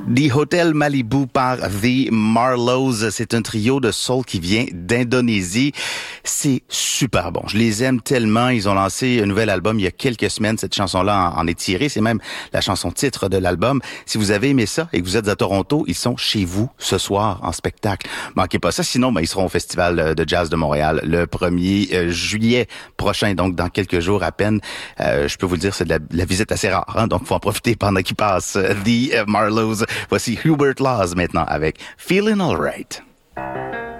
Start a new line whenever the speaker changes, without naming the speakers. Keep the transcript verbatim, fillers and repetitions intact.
The Hotel Malibu par The Marlows. C'est un trio de soul qui vient d'Indonésie. C'est super bon. Je les aime tellement. Ils ont lancé un nouvel album il y a quelques semaines. Cette chanson-là en est tirée. C'est même la chanson titre de l'album. Si vous avez aimé ça et que vous êtes à Toronto, ils sont chez vous ce soir en spectacle. Manquez pas ça. Sinon, ben, ils seront au Festival de Jazz de Montréal le premier juillet prochain. Donc, dans quelques jours à peine. Euh, je peux vous le dire, c'est de la, de la visite assez rare. Hein? Donc, faut en profiter pendant qu'ils passent. The Marlows. Voici Hubert Laws maintenant avec Feeling Alright.